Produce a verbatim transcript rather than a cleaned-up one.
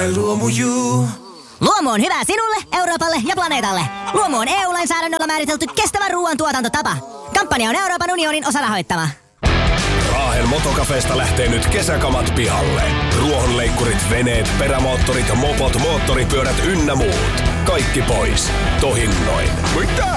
My Luomu-Juu. Luomu on hyvä sinulle, Euroopalle ja planeetalle. Luomu on E U-lainsäädännöllä määritelty kestävän ruoan tuotantotapa. Kampanja on Euroopan unionin osarahoittama. Raahen motokafeesta lähtee nyt kesäkamat pihalle. Ruohonleikkurit, veneet, perämoottorit, mopot, moottoripyörät ynnä muut. Kaikki pois. Tohin noin. Mitä?